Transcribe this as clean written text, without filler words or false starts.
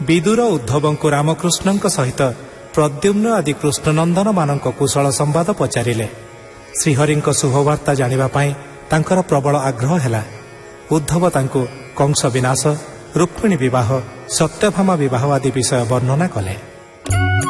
विदुर उद्धवଙ୍କୁ रामकृष्णଙ୍କ सहित प्रद्युम्न आदि कृष्णनंदन मानक कुशल संवाद पचारिले। श्रीहरिଙ୍କ शुभवार्ता जानिबा पई तांकर प्रबल आग्रह हैला। उद्धव तांको कंस विनाश, रुक्मिणी विवाह, सत्यभामा विवाह आदि विषय वर्णना कले।